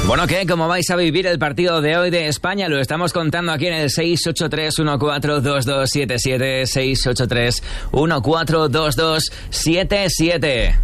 Bueno, ¿qué? ¿Cómo vais a vivir el partido de hoy de España? Lo estamos contando aquí en el 683-142277, 683-142277.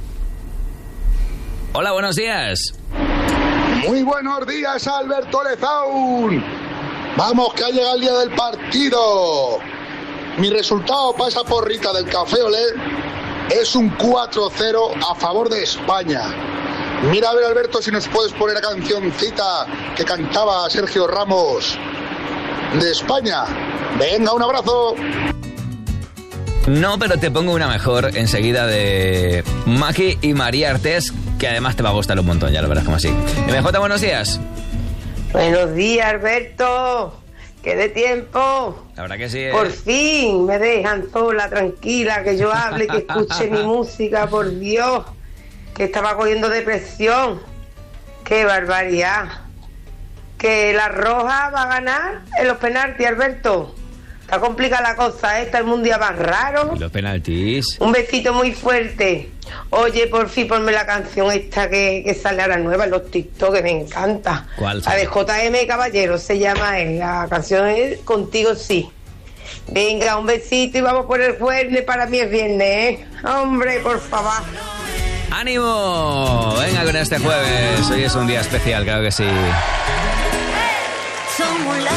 Hola, buenos días. Muy buenos días, Alberto Lezaun. Vamos, que ha llegado el día del partido. Mi resultado para esa porrita del Café Olé es un 4-0 a favor de España. Mira a ver, Alberto, si nos puedes poner la cancioncita que cantaba Sergio Ramos de España. Venga, un abrazo. No, pero te pongo una mejor enseguida de Maki y María Artés, que además te va a gustar un montón, ya lo verás como así. MJ, buenos días. Buenos días, Alberto. ¡Qué de tiempo! La verdad que sí, ¿eh? Por fin me dejan sola, tranquila, que yo hable, que escuche mi música, por Dios. Que estaba cogiendo depresión. ¡Qué barbaridad! Que la Roja va a ganar en los penaltis, Alberto. Está complicada la cosa, ¿eh? Está el mundial más raro. ¿Y los penaltis? Un besito muy fuerte. Oye, por fin ponme la canción esta que sale ahora nueva en los TikTok, que me encanta. ¿Cuál? La de JM Caballero se llama, la canción es Contigo Sí. Venga, un besito y vamos por el jueves. Para mí es viernes, ¿eh? Hombre, por favor. ¡Ánimo! Venga con este jueves. Hoy es un día especial, claro que sí. Somos la